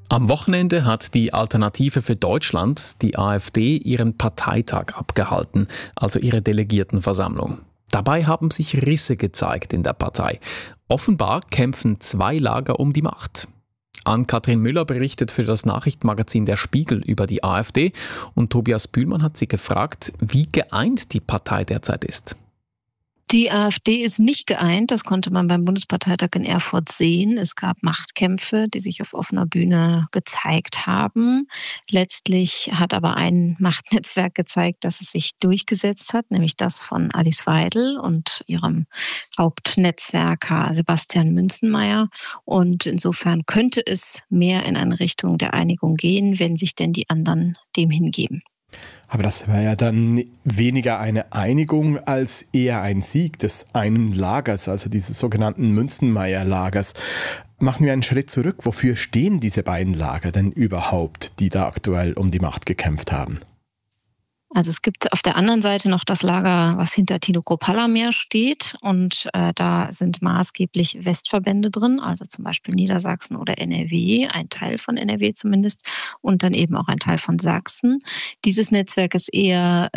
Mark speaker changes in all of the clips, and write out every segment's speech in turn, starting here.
Speaker 1: Am Wochenende hat die Alternative für Deutschland, die AfD, ihren Parteitag abgehalten, also ihre Delegiertenversammlung. Dabei haben sich Risse gezeigt in der Partei. Offenbar kämpfen zwei Lager um die Macht. Ann-Kathrin Müller berichtet für das Nachrichtenmagazin Der Spiegel über die AfD und Tobias Bühlmann hat sie gefragt, wie geeint die Partei derzeit ist.
Speaker 2: Die AfD ist nicht geeint, das konnte man beim Bundesparteitag in Erfurt sehen. Es gab Machtkämpfe, die sich auf offener Bühne gezeigt haben. Letztlich hat aber ein Machtnetzwerk gezeigt, dass es sich durchgesetzt hat, nämlich das von Alice Weidel und ihrem Hauptnetzwerker Sebastian Münzenmaier. Und insofern könnte es mehr in eine Richtung der Einigung gehen, wenn sich denn die anderen dem hingeben.
Speaker 3: Aber das wäre ja dann weniger eine Einigung als eher ein Sieg des einen Lagers, also dieses sogenannten Münzenmaier-Lagers. Machen wir einen Schritt zurück. Wofür stehen diese beiden Lager denn überhaupt, die da aktuell um die Macht gekämpft haben?
Speaker 2: Also es gibt auf der anderen Seite noch das Lager, was hinter Tino Kropalla steht und da sind maßgeblich Westverbände drin, also zum Beispiel Niedersachsen oder NRW, ein Teil von NRW zumindest und dann eben auch ein Teil von Sachsen. Dieses Netzwerk ist eher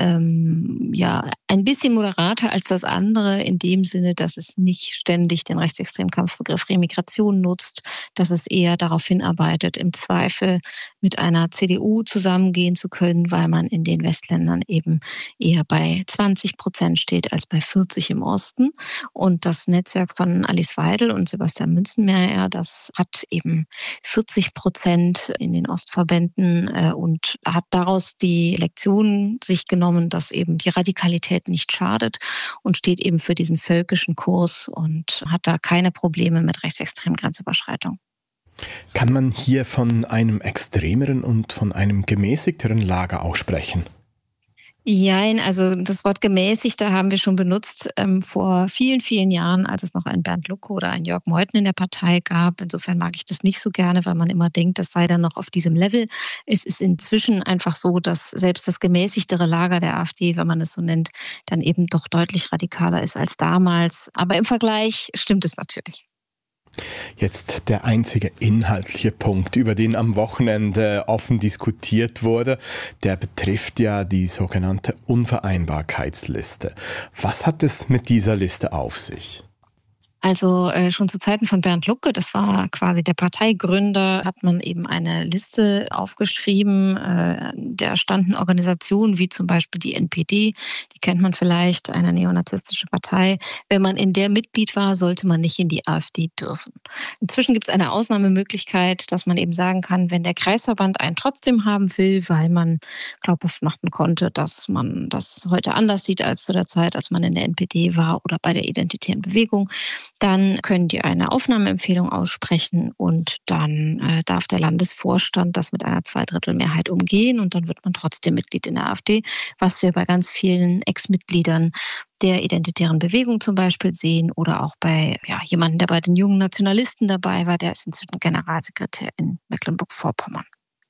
Speaker 2: ein bisschen moderater als das andere in dem Sinne, dass es nicht ständig den rechtsextremen Kampfbegriff Remigration nutzt, dass es eher darauf hinarbeitet, im Zweifel mit einer CDU zusammengehen zu können, weil man in den Westländern eben eher bei 20% steht als bei 40% im Osten. Und das Netzwerk von Alice Weidel und Sebastian Münzenmaier, das hat eben 40% in den Ostverbänden und hat daraus die Lektion sich genommen, dass eben die Radikalität nicht schadet und steht eben für diesen völkischen Kurs und hat da keine Probleme mit rechtsextremen Grenzüberschreitungen.
Speaker 3: Kann man hier von einem extremeren und von einem gemäßigteren Lager auch sprechen?
Speaker 2: Jein, also das Wort gemäßigt, da haben wir schon benutzt vor vielen, vielen Jahren, als es noch einen Bernd Lucke oder einen Jörg Meuthen in der Partei gab. Insofern mag ich das nicht so gerne, weil man immer denkt, das sei dann noch auf diesem Level. Es ist inzwischen einfach so, dass selbst das gemäßigtere Lager der AfD, wenn man es so nennt, dann eben doch deutlich radikaler ist als damals. Aber im Vergleich stimmt es natürlich.
Speaker 3: Jetzt der einzige inhaltliche Punkt, über den am Wochenende offen diskutiert wurde, der betrifft ja die sogenannte Unvereinbarkeitsliste. Was hat es mit dieser Liste auf sich?
Speaker 2: Also schon zu Zeiten von Bernd Lucke, das war quasi der Parteigründer, hat man eben eine Liste aufgeschrieben. Da standen Organisationen wie zum Beispiel die NPD, die kennt man vielleicht, eine neonazistische Partei. Wenn man in der Mitglied war, sollte man nicht in die AfD dürfen. Inzwischen gibt es eine Ausnahmemöglichkeit, dass man eben sagen kann, wenn der Kreisverband einen trotzdem haben will, weil man glaubhaft machen konnte, dass man das heute anders sieht als zu der Zeit, als man in der NPD war oder bei der Identitären Bewegung, dann können die eine Aufnahmeempfehlung aussprechen und dann darf der Landesvorstand das mit einer Zweidrittelmehrheit umgehen und dann wird man trotzdem Mitglied in der AfD, was wir bei ganz vielen Ex-Mitgliedern der Identitären Bewegung zum Beispiel sehen oder auch bei jemandem, der bei den jungen Nationalisten dabei war, der ist inzwischen Generalsekretär in Mecklenburg-Vorpommern.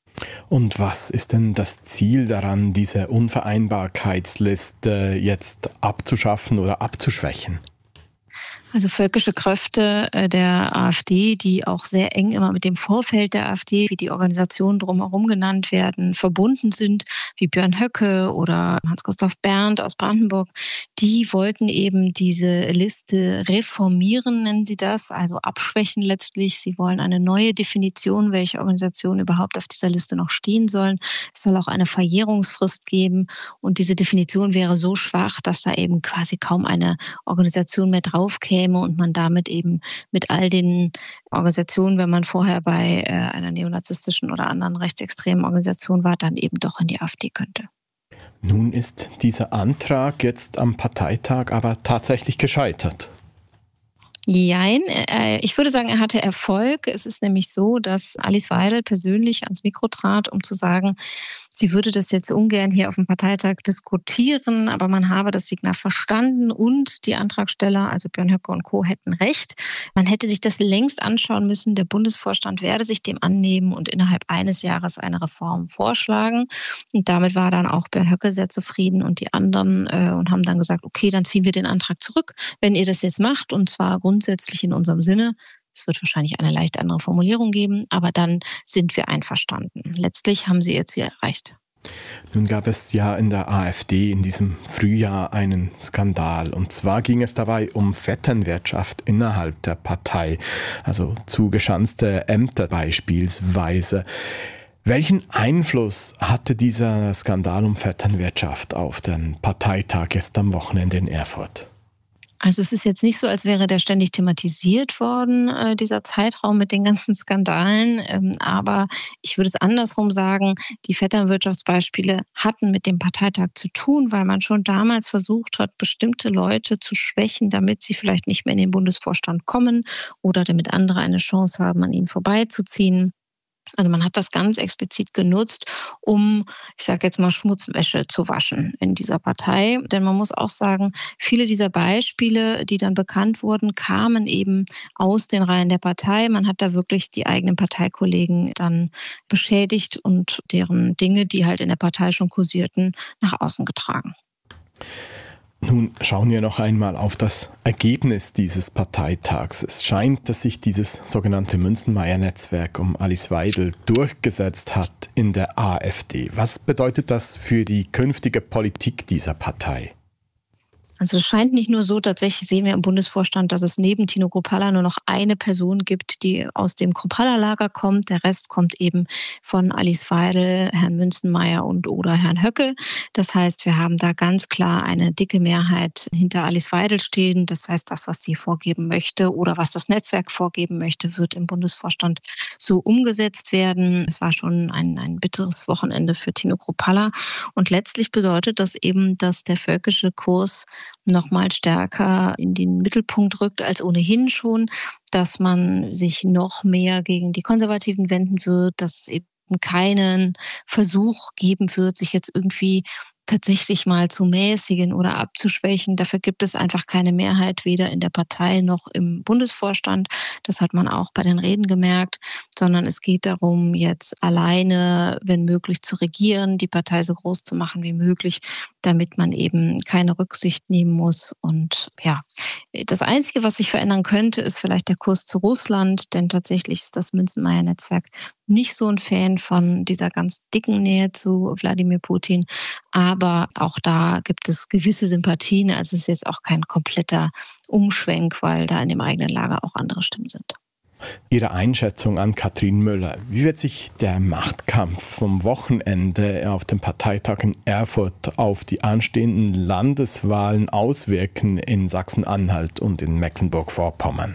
Speaker 3: Und was ist denn das Ziel daran, diese Unvereinbarkeitsliste jetzt abzuschaffen oder abzuschwächen?
Speaker 2: Also völkische Kräfte der AfD, die auch sehr eng immer mit dem Vorfeld der AfD, wie die Organisationen drumherum genannt werden, verbunden sind, wie Björn Höcke oder Hans-Christoph Berndt aus Brandenburg, die wollten eben diese Liste reformieren, nennen sie das, also abschwächen letztlich. Sie wollen eine neue Definition, welche Organisationen überhaupt auf dieser Liste noch stehen sollen. Es soll auch eine Verjährungsfrist geben und diese Definition wäre so schwach, dass da eben quasi kaum eine Organisation mehr drauf käme und man damit eben mit all den Organisationen, wenn man vorher bei einer neonazistischen oder anderen rechtsextremen Organisation war, dann eben doch in die AfD könnte.
Speaker 3: Nun ist dieser Antrag jetzt am Parteitag aber tatsächlich gescheitert.
Speaker 2: Jein, ich würde sagen, er hatte Erfolg. Es ist nämlich so, dass Alice Weidel persönlich ans Mikro trat, um zu sagen, sie würde das jetzt ungern hier auf dem Parteitag diskutieren, aber man habe das Signal verstanden und die Antragsteller, also Björn Höcke und Co., hätten recht. Man hätte sich das längst anschauen müssen. Der Bundesvorstand werde sich dem annehmen und innerhalb eines Jahres eine Reform vorschlagen. Und damit war dann auch Björn Höcke sehr zufrieden und die anderen und haben dann gesagt, okay, dann ziehen wir den Antrag zurück, wenn ihr das jetzt macht und zwar grundsätzlich in unserem Sinne. Es wird wahrscheinlich eine leicht andere Formulierung geben, aber dann sind wir einverstanden. Letztlich haben sie ihr Ziel erreicht.
Speaker 3: Nun gab es ja in der AfD in diesem Frühjahr einen Skandal. Und zwar ging es dabei um Vetternwirtschaft innerhalb der Partei, also zugeschanzte Ämter beispielsweise. Welchen Einfluss hatte dieser Skandal um Vetternwirtschaft auf den Parteitag jetzt am Wochenende in Erfurt?
Speaker 2: Also es ist jetzt nicht so, als wäre der ständig thematisiert worden, dieser Zeitraum mit den ganzen Skandalen. Aber ich würde es andersrum sagen, die Vetternwirtschaftsbeispiele hatten mit dem Parteitag zu tun, weil man schon damals versucht hat, bestimmte Leute zu schwächen, damit sie vielleicht nicht mehr in den Bundesvorstand kommen oder damit andere eine Chance haben, an ihnen vorbeizuziehen. Also man hat das ganz explizit genutzt, um, ich sage jetzt mal, Schmutzwäsche zu waschen in dieser Partei. Denn man muss auch sagen, viele dieser Beispiele, die dann bekannt wurden, kamen eben aus den Reihen der Partei. Man hat da wirklich die eigenen Parteikollegen dann beschädigt und deren Dinge, die halt in der Partei schon kursierten, nach außen getragen.
Speaker 3: Nun schauen wir noch einmal auf das Ergebnis dieses Parteitags. Es scheint, dass sich dieses sogenannte Münzenmaier-Netzwerk um Alice Weidel durchgesetzt hat in der AfD. Was bedeutet das für die künftige Politik dieser Partei?
Speaker 2: Also es scheint nicht nur so, tatsächlich sehen wir im Bundesvorstand, dass es neben Tino Kruppalla nur noch eine Person gibt, die aus dem Kruppalla-Lager kommt. Der Rest kommt eben von Alice Weidel, Herrn Münzenmaier und oder Herrn Höcke. Das heißt, wir haben da ganz klar eine dicke Mehrheit hinter Alice Weidel stehen. Das heißt, das, was sie vorgeben möchte oder was das Netzwerk vorgeben möchte, wird im Bundesvorstand so umgesetzt werden. Es war schon ein bitteres Wochenende für Tino Kruppalla. Und letztlich bedeutet das eben, dass der völkische Kurs noch mal stärker in den Mittelpunkt rückt als ohnehin schon, dass man sich noch mehr gegen die Konservativen wenden wird, dass es eben keinen Versuch geben wird, sich jetzt irgendwie tatsächlich mal zu mäßigen oder abzuschwächen. Dafür gibt es einfach keine Mehrheit, weder in der Partei noch im Bundesvorstand. Das hat man auch bei den Reden gemerkt, sondern es geht darum, jetzt alleine, wenn möglich, zu regieren, die Partei so groß zu machen wie möglich, damit man eben keine Rücksicht nehmen muss. Und ja, das Einzige, was sich verändern könnte, ist vielleicht der Kurs zu Russland, denn tatsächlich ist das Münzenmaier-Netzwerk nicht so ein Fan von dieser ganz dicken Nähe zu Wladimir Putin. Aber auch da gibt es gewisse Sympathien. Also es ist jetzt auch kein kompletter Umschwenk, weil da in dem eigenen Lager auch andere Stimmen sind.
Speaker 3: Ihre Einschätzung an Katrin Müller. Wie wird sich der Machtkampf vom Wochenende auf dem Parteitag in Erfurt auf die anstehenden Landeswahlen auswirken in Sachsen-Anhalt und in Mecklenburg-Vorpommern?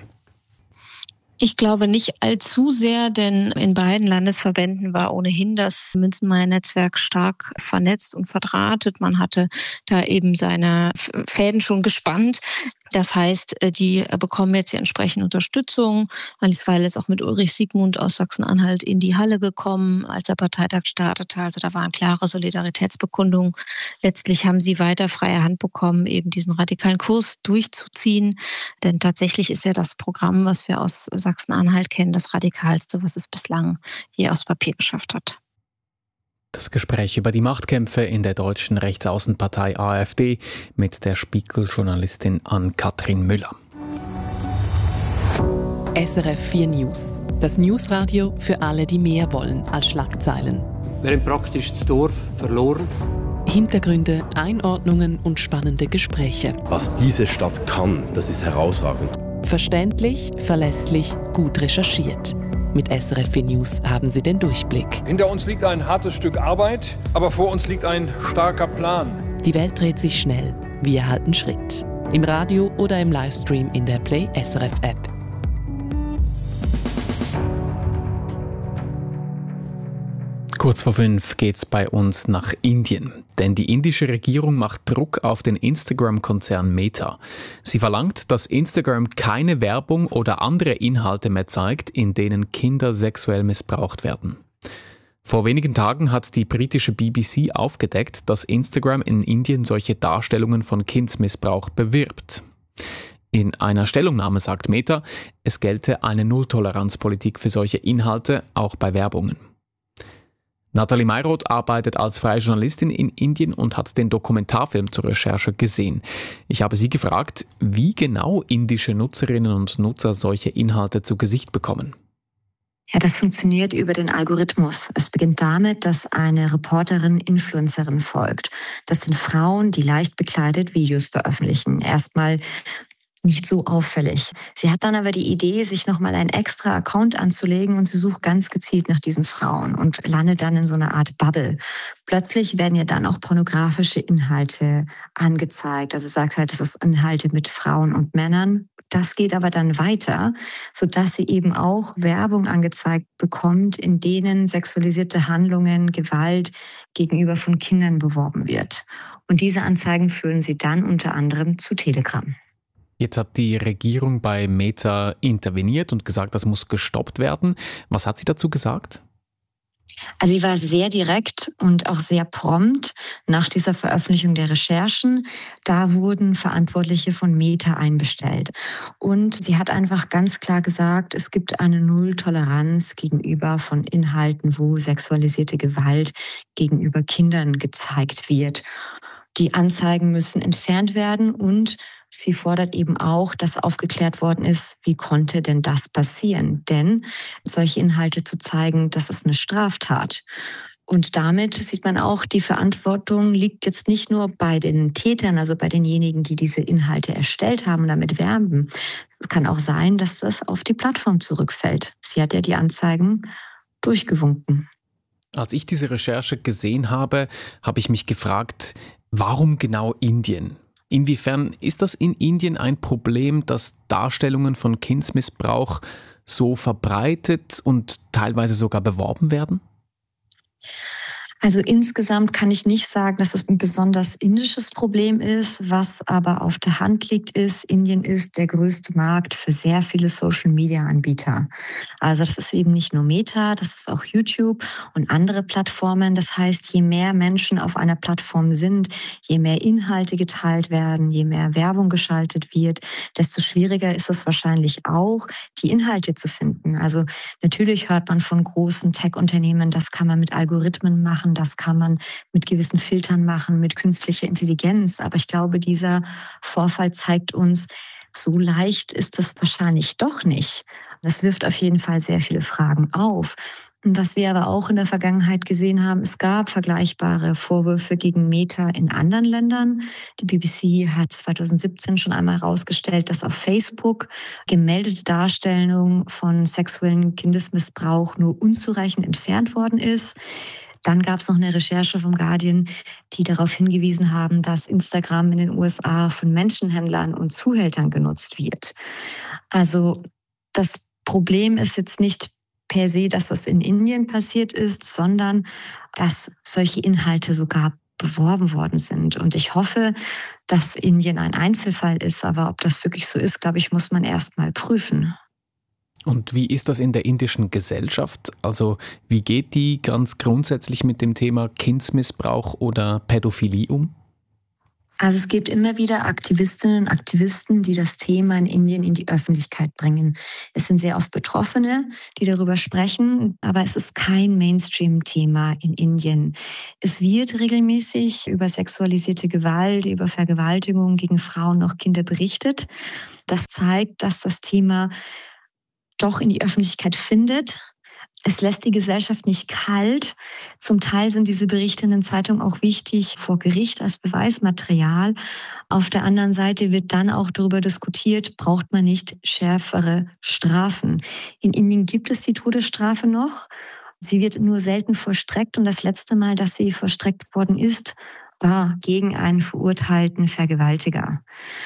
Speaker 2: Ich glaube nicht allzu sehr, denn in beiden Landesverbänden war ohnehin das Münzenmaier-Netzwerk stark vernetzt und verdrahtet. Man hatte da eben seine Fäden schon gespannt. Das heißt, die bekommen jetzt die entsprechende Unterstützung. Alice Weidel ist auch mit Ulrich Siegmund aus Sachsen-Anhalt in die Halle gekommen, als der Parteitag startete. Also da waren klare Solidaritätsbekundungen. Letztlich haben sie weiter freie Hand bekommen, eben diesen radikalen Kurs durchzuziehen. Denn tatsächlich ist ja das Programm, was wir aus Sachsen-Anhalt kennen, das radikalste, was es bislang je aufs Papier geschafft hat.
Speaker 1: Das Gespräch über die Machtkämpfe in der deutschen Rechtsaußenpartei AfD mit der Spiegel-Journalistin Ann-Kathrin Müller.
Speaker 4: SRF 4 News. Das Newsradio für alle, die mehr wollen als Schlagzeilen.
Speaker 5: Wir haben praktisch das Dorf verloren.
Speaker 4: Hintergründe, Einordnungen und spannende Gespräche.
Speaker 6: Was diese Stadt kann, das ist herausragend.
Speaker 4: Verständlich, verlässlich, gut recherchiert. Mit SRF 4 News haben Sie den Durchblick.
Speaker 7: Hinter uns liegt ein hartes Stück Arbeit, aber vor uns liegt ein starker Plan.
Speaker 4: Die Welt dreht sich schnell. Wir halten Schritt. Im Radio oder im Livestream in der Play SRF App.
Speaker 1: Kurz vor 5 geht's bei uns nach Indien. Denn die indische Regierung macht Druck auf den Instagram-Konzern Meta. Sie verlangt, dass Instagram keine Werbung oder andere Inhalte mehr zeigt, in denen Kinder sexuell missbraucht werden. Vor wenigen Tagen hat die britische BBC aufgedeckt, dass Instagram in Indien solche Darstellungen von Kindsmissbrauch bewirbt. In einer Stellungnahme sagt Meta, es gelte eine Nulltoleranzpolitik für solche Inhalte, auch bei Werbungen. Nathalie Mayroth arbeitet als freie Journalistin in Indien und hat den Dokumentarfilm zur Recherche gesehen. Ich habe sie gefragt, wie genau indische Nutzerinnen und Nutzer solche Inhalte zu Gesicht bekommen.
Speaker 8: Ja, das funktioniert über den Algorithmus. Es beginnt damit, dass eine Reporterin Influencerin folgt. Das sind Frauen, die leicht bekleidet Videos veröffentlichen. Erstmal nicht so auffällig. Sie hat dann aber die Idee, sich nochmal einen extra Account anzulegen und sie sucht ganz gezielt nach diesen Frauen und landet dann in so einer Art Bubble. Plötzlich werden ihr dann auch pornografische Inhalte angezeigt. Also sagt halt, das ist Inhalte mit Frauen und Männern. Das geht aber dann weiter, sodass sie eben auch Werbung angezeigt bekommt, in denen sexualisierte Handlungen, Gewalt gegenüber von Kindern beworben wird. Und diese Anzeigen führen sie dann unter anderem zu Telegram.
Speaker 1: Jetzt hat die Regierung bei Meta interveniert und gesagt, das muss gestoppt werden. Was hat sie dazu gesagt?
Speaker 8: Also sie war sehr direkt und auch sehr prompt nach dieser Veröffentlichung der Recherchen. Da wurden Verantwortliche von Meta einbestellt. Und sie hat einfach ganz klar gesagt, es gibt eine Nulltoleranz gegenüber von Inhalten, wo sexualisierte Gewalt gegenüber Kindern gezeigt wird. Die Anzeigen müssen entfernt werden und sie fordert eben auch, dass aufgeklärt worden ist, wie konnte denn das passieren? Denn solche Inhalte zu zeigen, das ist eine Straftat. Und damit sieht man auch, die Verantwortung liegt jetzt nicht nur bei den Tätern, also bei denjenigen, die diese Inhalte erstellt haben und damit werben. Es kann auch sein, dass das auf die Plattform zurückfällt. Sie hat ja die Anzeigen durchgewunken.
Speaker 1: Als ich diese Recherche gesehen habe, habe ich mich gefragt, warum genau Indien? Inwiefern ist das in Indien ein Problem, dass Darstellungen von Kindsmissbrauch so verbreitet und teilweise sogar beworben werden?
Speaker 8: Also insgesamt kann ich nicht sagen, dass es ein besonders indisches Problem ist. Was aber auf der Hand liegt, ist, Indien ist der größte Markt für sehr viele Social-Media-Anbieter. Also das ist eben nicht nur Meta, das ist auch YouTube und andere Plattformen. Das heißt, je mehr Menschen auf einer Plattform sind, je mehr Inhalte geteilt werden, je mehr Werbung geschaltet wird, desto schwieriger ist es wahrscheinlich auch, die Inhalte zu finden. Also natürlich hört man von großen Tech-Unternehmen, das kann man mit Algorithmen machen, das kann man mit gewissen Filtern machen, mit künstlicher Intelligenz. Aber ich glaube, dieser Vorfall zeigt uns, so leicht ist es wahrscheinlich doch nicht. Das wirft auf jeden Fall sehr viele Fragen auf. Und was wir aber auch in der Vergangenheit gesehen haben, es gab vergleichbare Vorwürfe gegen Meta in anderen Ländern. Die BBC hat 2017 schon einmal herausgestellt, dass auf Facebook gemeldete Darstellung von sexuellem Kindesmissbrauch nur unzureichend entfernt worden ist. Dann gab es noch eine Recherche vom Guardian, die darauf hingewiesen haben, dass Instagram in den USA von Menschenhändlern und Zuhältern genutzt wird. Also das Problem ist jetzt nicht per se, dass das in Indien passiert ist, sondern dass solche Inhalte sogar beworben worden sind. Und ich hoffe, dass Indien ein Einzelfall ist. Aber ob das wirklich so ist, glaube ich, muss man erst mal prüfen.
Speaker 1: Und wie ist das in der indischen Gesellschaft? Also wie geht die ganz grundsätzlich mit dem Thema Kindsmissbrauch oder Pädophilie um?
Speaker 8: Also es gibt immer wieder Aktivistinnen und Aktivisten, die das Thema in Indien in die Öffentlichkeit bringen. Es sind sehr oft Betroffene, die darüber sprechen, aber es ist kein Mainstream-Thema in Indien. Es wird regelmäßig über sexualisierte Gewalt, über Vergewaltigung gegen Frauen und Kinder berichtet. Das zeigt, dass das Thema doch in die Öffentlichkeit findet. Es lässt die Gesellschaft nicht kalt. Zum Teil sind diese Berichte in den Zeitungen auch wichtig vor Gericht als Beweismaterial. Auf der anderen Seite wird dann auch darüber diskutiert, braucht man nicht schärfere Strafen. In Indien gibt es die Todesstrafe noch. Sie wird nur selten vollstreckt und das letzte Mal, dass sie vollstreckt worden ist, war gegen einen verurteilten Vergewaltiger.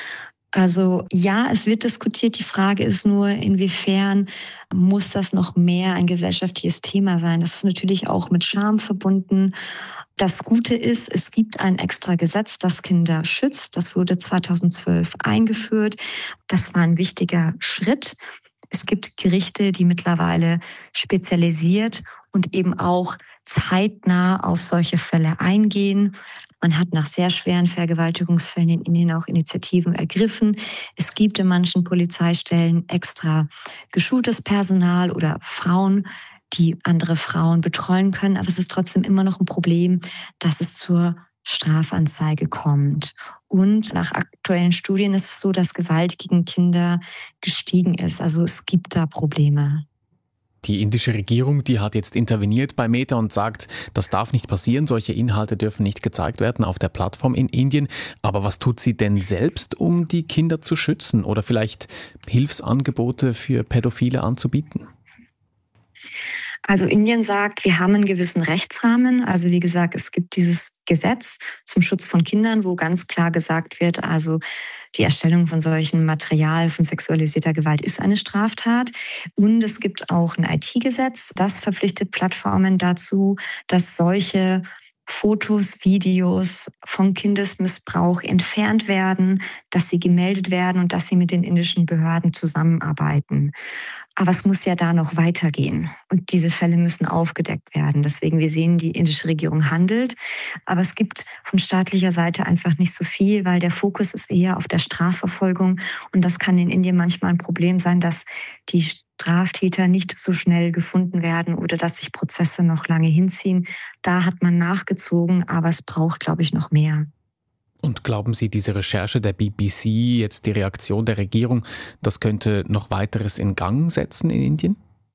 Speaker 8: Also ja, es wird diskutiert. Die Frage ist nur, inwiefern muss das noch mehr ein gesellschaftliches Thema sein? Das ist natürlich auch mit Scham verbunden. Das Gute ist, es gibt ein extra Gesetz, das Kinder schützt. Das wurde 2012 eingeführt. Das war ein wichtiger Schritt. Es gibt Gerichte, die mittlerweile spezialisiert und eben auch zeitnah auf solche Fälle eingehen. Man hat nach sehr schweren Vergewaltigungsfällen in Indien auch Initiativen ergriffen. Es gibt in manchen Polizeistellen extra geschultes Personal oder Frauen, die andere Frauen betreuen können. Aber es ist trotzdem immer noch ein Problem, dass es zur Strafanzeige kommt. Und nach aktuellen Studien ist es so, dass Gewalt gegen Kinder gestiegen ist. Also es gibt da Probleme.
Speaker 1: Die indische Regierung, die hat jetzt interveniert bei Meta und sagt, das darf nicht passieren, solche Inhalte dürfen nicht gezeigt werden auf der Plattform in Indien. Aber was tut sie denn selbst, um die Kinder zu schützen oder vielleicht Hilfsangebote für Pädophile anzubieten?
Speaker 8: Also Indien sagt, wir haben einen gewissen Rechtsrahmen. Also wie gesagt, es gibt dieses Gesetz zum Schutz von Kindern, wo ganz klar gesagt wird, also die Erstellung von solchem Material von sexualisierter Gewalt ist eine Straftat. Und es gibt auch ein IT-Gesetz, das verpflichtet Plattformen dazu, dass solche Fotos, Videos von Kindesmissbrauch entfernt werden, dass sie gemeldet werden und dass sie mit den indischen Behörden zusammenarbeiten. Aber es muss ja da noch weitergehen und diese Fälle müssen aufgedeckt werden. Deswegen, wir sehen, die indische Regierung handelt, aber es gibt von staatlicher Seite einfach nicht so viel, weil der Fokus ist eher auf der Strafverfolgung und das kann in Indien manchmal ein Problem sein, dass die Straftäter nicht so schnell gefunden werden oder dass sich Prozesse noch lange hinziehen. Da hat man nachgezogen, aber es braucht, glaube ich, noch mehr.
Speaker 1: Und glauben Sie, diese Recherche der BBC, jetzt die Reaktion der Regierung, das könnte noch weiteres in Gang setzen in Indien?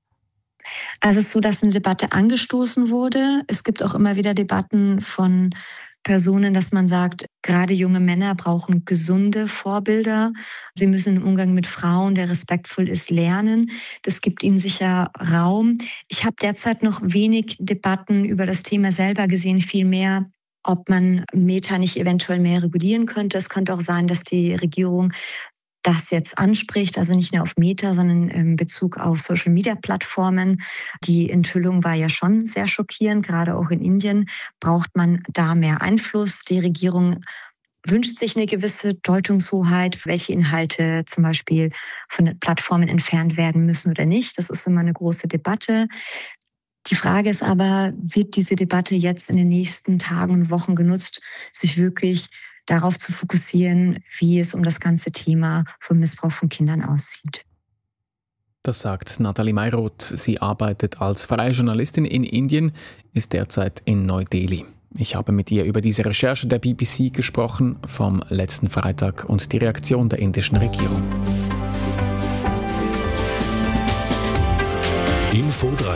Speaker 8: Also es ist so, dass eine Debatte angestoßen wurde. Es gibt auch immer wieder Debatten von Personen, dass man sagt, gerade junge Männer brauchen gesunde Vorbilder. Sie müssen im Umgang mit Frauen, der respektvoll ist, lernen. Das gibt ihnen sicher Raum. Ich habe derzeit noch wenig Debatten über das Thema selber gesehen, viel mehr, ob man Meta nicht eventuell mehr regulieren könnte. Es könnte auch sein, dass die Regierung das jetzt anspricht, also nicht nur auf Meta, sondern in Bezug auf Social-Media-Plattformen. Die Enthüllung war ja schon sehr schockierend, gerade auch in Indien braucht man da mehr Einfluss. Die Regierung wünscht sich eine gewisse Deutungshoheit, welche Inhalte zum Beispiel von den Plattformen entfernt werden müssen oder nicht. Das ist immer eine große Debatte. Die Frage ist aber, wird diese Debatte jetzt in den nächsten Tagen und Wochen genutzt, sich wirklich darauf zu fokussieren, wie es um das ganze Thema von Missbrauch von Kindern aussieht?
Speaker 1: Das sagt Nathalie Mayroth. Sie arbeitet als freie Journalistin in Indien, ist derzeit in Neu-Delhi. Ich habe mit ihr über diese Recherche der BBC gesprochen vom letzten Freitag und die Reaktion der indischen Regierung.
Speaker 9: Info 3.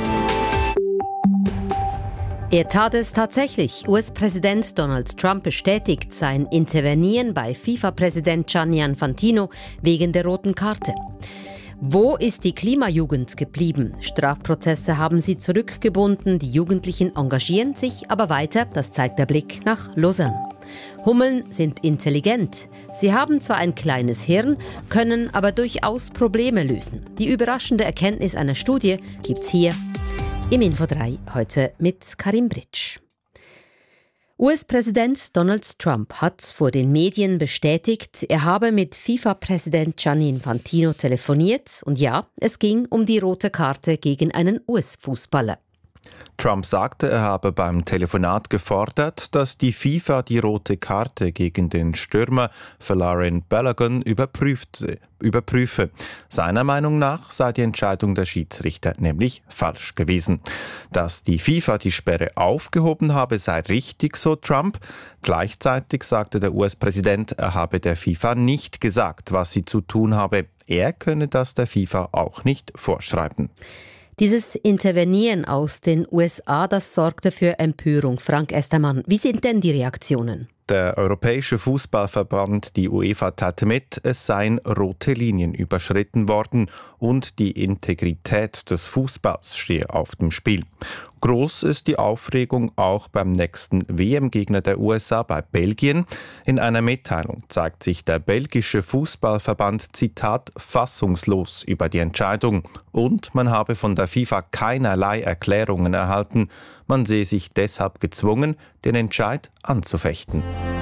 Speaker 10: Er tat es tatsächlich. US-Präsident Donald Trump bestätigt sein Intervenieren bei FIFA-Präsident Gianni Infantino wegen der roten Karte. Wo ist die Klimajugend geblieben? Strafprozesse haben sie zurückgebunden, die Jugendlichen engagieren sich aber weiter, das zeigt der Blick nach Lausanne. Hummeln sind intelligent. Sie haben zwar ein kleines Hirn, können aber durchaus Probleme lösen. Die überraschende Erkenntnis einer Studie gibt's hier im Info 3 heute mit Karim Britsch. US-Präsident Donald Trump hat vor den Medien bestätigt, er habe mit FIFA-Präsident Gianni Infantino telefoniert und ja, es ging um die rote Karte gegen einen US-Fußballer.
Speaker 11: Trump sagte, er habe beim Telefonat gefordert, dass die FIFA die rote Karte gegen den Stürmer Folarin Balogun überprüfe. Seiner Meinung nach sei die Entscheidung der Schiedsrichter nämlich falsch gewesen. Dass die FIFA die Sperre aufgehoben habe, sei richtig, so Trump. Gleichzeitig sagte der US-Präsident, er habe der FIFA nicht gesagt, was sie zu tun habe. Er könne das der FIFA auch nicht vorschreiben.
Speaker 10: Dieses Intervenieren aus den USA, das sorgte für Empörung. Frank Estermann, wie sind denn die Reaktionen?
Speaker 11: Der Europäische Fußballverband, die UEFA, teilte mit, es seien rote Linien überschritten worden und die Integrität des Fußballs stehe auf dem Spiel. Groß ist die Aufregung auch beim nächsten WM-Gegner der USA bei Belgien. In einer Mitteilung zeigt sich der belgische Fußballverband, Zitat, fassungslos über die Entscheidung und man habe von der FIFA keinerlei Erklärungen erhalten. Man sehe sich deshalb gezwungen, den Entscheid anzufechten.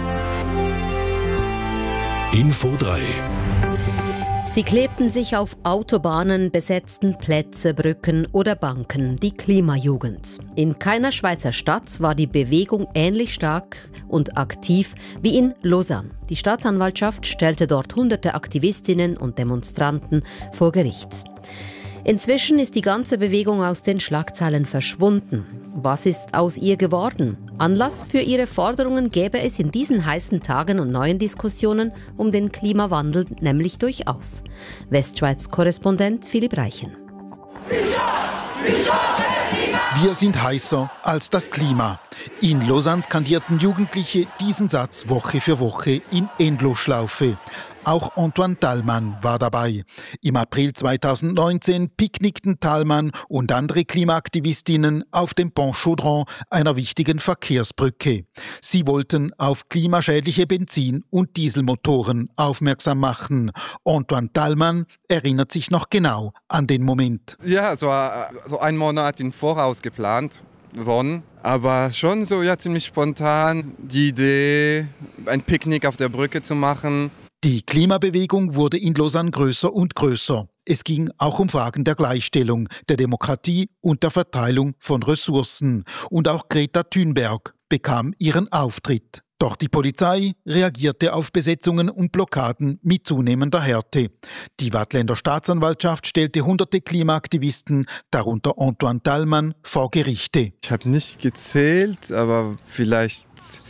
Speaker 9: Info 3.
Speaker 10: Sie klebten sich auf Autobahnen, besetzten Plätze, Brücken oder Banken, die Klimajugend. In keiner Schweizer Stadt war die Bewegung ähnlich stark und aktiv wie in Lausanne. Die Staatsanwaltschaft stellte dort hunderte Aktivistinnen und Demonstranten vor Gericht. Inzwischen ist die ganze Bewegung aus den Schlagzeilen verschwunden. Was ist aus ihr geworden? Anlass für ihre Forderungen gäbe es in diesen heißen Tagen und neuen Diskussionen um den Klimawandel nämlich durchaus. Westschweiz-Korrespondent Philipp Reichen.
Speaker 12: Wir sind heißer als das Klima. In Lausanne skandierten Jugendliche diesen Satz Woche für Woche in Endlosschlaufe. Auch Antoine Thalmann war dabei. Im April 2019 picknickten Thalmann und andere Klimaaktivistinnen auf dem Pont Chaudron, einer wichtigen Verkehrsbrücke. Sie wollten auf klimaschädliche Benzin- und Dieselmotoren aufmerksam machen. Antoine Thalmann erinnert sich noch genau an den Moment.
Speaker 13: Ja, es war so einen Monat im Voraus geplant worden, aber schon so ziemlich spontan die Idee, ein Picknick auf der Brücke zu machen.
Speaker 12: Die Klimabewegung wurde in Lausanne größer und größer. Es ging auch um Fragen der Gleichstellung, der Demokratie und der Verteilung von Ressourcen. Und auch Greta Thunberg bekam ihren Auftritt. Doch die Polizei reagierte auf Besetzungen und Blockaden mit zunehmender Härte. Die Waadtländer Staatsanwaltschaft stellte hunderte Klimaaktivisten, darunter Antoine Thalmann, vor Gerichte.
Speaker 13: Ich habe nicht gezählt, aber vielleicht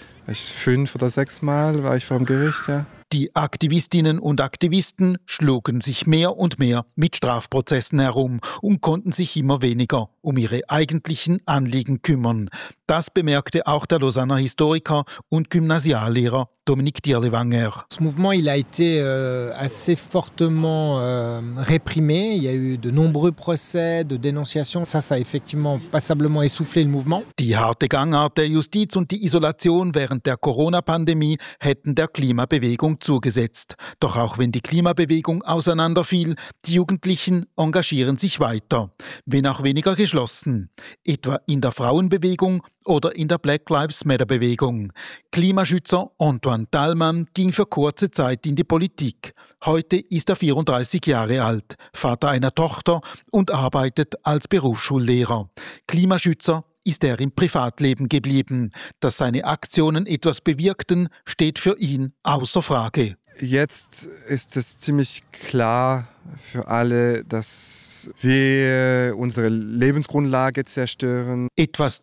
Speaker 13: 5 oder 6 Mal war ich vor dem Gericht, ja.
Speaker 12: Die Aktivistinnen und Aktivisten schlugen sich mehr und mehr mit Strafprozessen herum und konnten sich immer weniger um ihre eigentlichen Anliegen kümmern. Das bemerkte auch der Lausanner Historiker und Gymnasiallehrer Dominique Dirlewanger.
Speaker 14: Ce mouvement il a été assez fortement réprimé. Il y a eu de nombreux procès, de dénonciations. Ça a effectivement passablement essoufflé le mouvement.
Speaker 12: Die harte Gangart der Justiz und die Isolation während der Corona-Pandemie hätten der Klimabewegung zugesetzt. Doch auch wenn die Klimabewegung auseinanderfiel, die Jugendlichen engagieren sich weiter, wenn auch weniger geschlossen. Etwa in der Frauenbewegung oder in der Black Lives Matter-Bewegung. Klimaschützer Antoine Thalmann ging für kurze Zeit in die Politik. Heute ist er 34 Jahre alt, Vater einer Tochter und arbeitet als Berufsschullehrer. Klimaschützer ist er im Privatleben geblieben. Dass seine Aktionen etwas bewirkten, steht für ihn außer Frage.
Speaker 13: Jetzt ist es ziemlich klar für alle, dass wir unsere Lebensgrundlage zerstören.
Speaker 12: Etwas